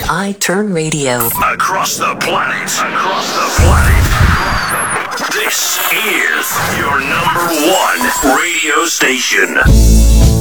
iTurn Radio. Across the planet. Across the planet. This is your number one radio station.